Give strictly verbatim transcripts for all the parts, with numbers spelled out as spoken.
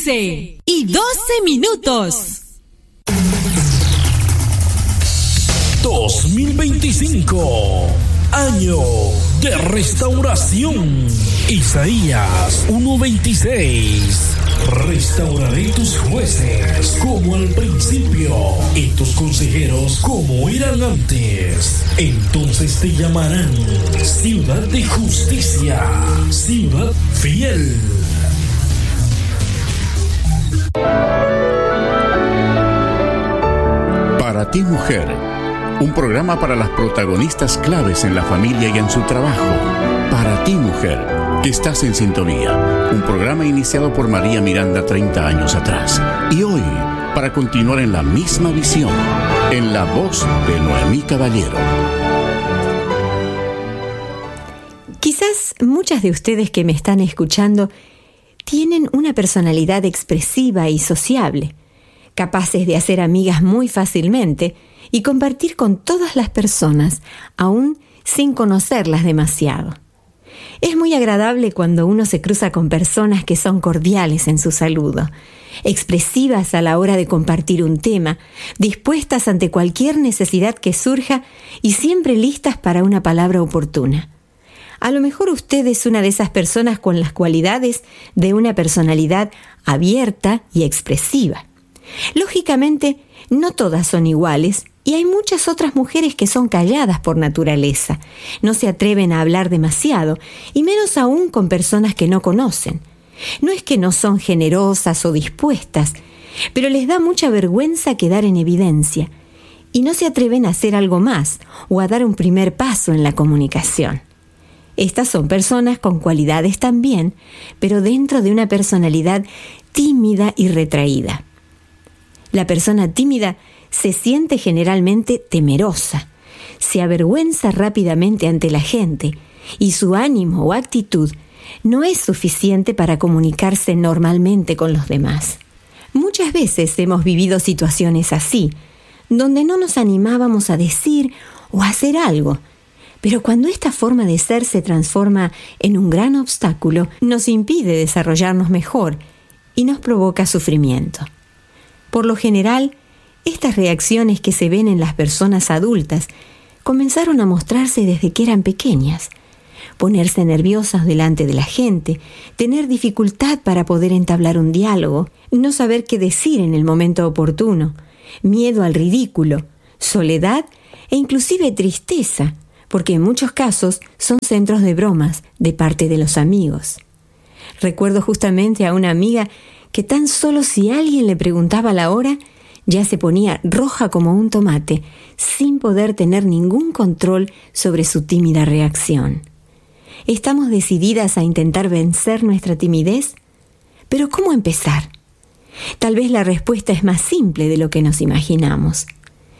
once y doce minutos. dos mil veinticinco, año de restauración. Isaías uno veintiséis. Restauraré tus jueces como al principio y tus consejeros como eran antes. Entonces te llamarán ciudad de justicia, ciudad fiel. Para ti, mujer, un programa para las protagonistas claves en la familia y en su trabajo. Para ti, mujer, que estás en sintonía. Un programa iniciado por María Miranda treinta años atrás. Y hoy, para continuar en la misma visión, en la voz de Noemí Caballero. Quizás muchas de ustedes que me están escuchando tienen una personalidad expresiva y sociable, capaces de hacer amigas muy fácilmente y compartir con todas las personas, aún sin conocerlas demasiado. Es muy agradable cuando uno se cruza con personas que son cordiales en su saludo, expresivas a la hora de compartir un tema, dispuestas ante cualquier necesidad que surja y siempre listas para una palabra oportuna. A lo mejor usted es una de esas personas con las cualidades de una personalidad abierta y expresiva. Lógicamente, no todas son iguales y hay muchas otras mujeres que son calladas por naturaleza. No se atreven a hablar demasiado y menos aún con personas que no conocen. No es que no son generosas o dispuestas, pero les da mucha vergüenza quedar en evidencia y no se atreven a hacer algo más o a dar un primer paso en la comunicación. Estas son personas con cualidades también, pero dentro de una personalidad tímida y retraída. La persona tímida se siente generalmente temerosa, se avergüenza rápidamente ante la gente y su ánimo o actitud no es suficiente para comunicarse normalmente con los demás. Muchas veces hemos vivido situaciones así, donde no nos animábamos a decir o a hacer algo, pero cuando esta forma de ser se transforma en un gran obstáculo, nos impide desarrollarnos mejor y nos provoca sufrimiento. Por lo general, estas reacciones que se ven en las personas adultas comenzaron a mostrarse desde que eran pequeñas. Ponerse nerviosas delante de la gente, tener dificultad para poder entablar un diálogo, no saber qué decir en el momento oportuno, miedo al ridículo, soledad e inclusive tristeza, porque en muchos casos son centros de bromas de parte de los amigos. Recuerdo justamente a una amiga que tan solo si alguien le preguntaba la hora, ya se ponía roja como un tomate, sin poder tener ningún control sobre su tímida reacción. ¿Estamos decididas a intentar vencer nuestra timidez? ¿Pero cómo empezar? Tal vez la respuesta es más simple de lo que nos imaginamos.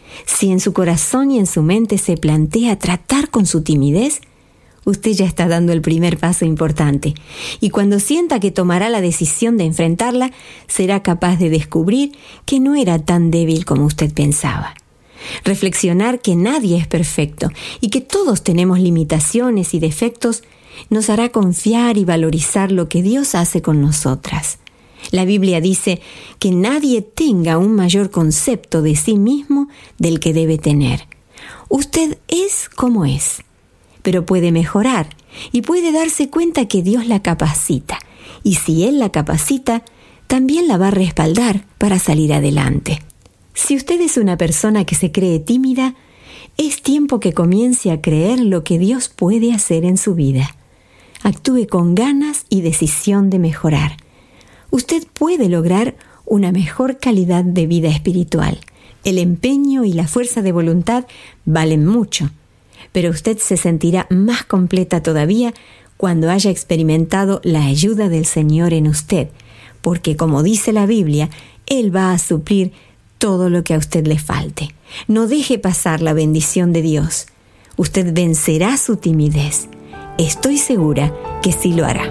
Si en su corazón y en su mente se plantea tratar con su timidez, usted ya está dando el primer paso importante, y cuando sienta que tomará la decisión de enfrentarla, será capaz de descubrir que no era tan débil como usted pensaba. Reflexionar que nadie es perfecto y que todos tenemos limitaciones y defectos nos hará confiar y valorizar lo que Dios hace con nosotras. La Biblia dice que nadie tenga un mayor concepto de sí mismo del que debe tener. Usted es como es, pero puede mejorar y puede darse cuenta que Dios la capacita. Y si Él la capacita, también la va a respaldar para salir adelante. Si usted es una persona que se cree tímida, es tiempo que comience a creer lo que Dios puede hacer en su vida. Actúe con ganas y decisión de mejorar. Usted puede lograr una mejor calidad de vida espiritual. El empeño y la fuerza de voluntad valen mucho, pero usted se sentirá más completa todavía cuando haya experimentado la ayuda del Señor en usted, porque como dice la Biblia, Él va a suplir todo lo que a usted le falte. No deje pasar la bendición de Dios. Usted vencerá su timidez. Estoy segura que sí lo hará.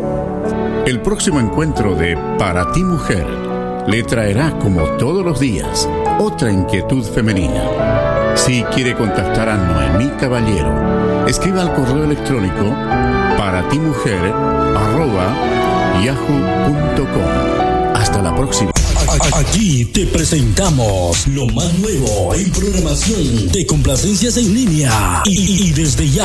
El próximo encuentro de Para ti, mujer le traerá, como todos los días, otra inquietud femenina. Si quiere contactar a Noemí Caballero, escriba al correo electrónico para ti mujer arroba yahoo punto com. Hasta próxima. Aquí te presentamos lo más nuevo en programación de complacencias en línea y, y desde ya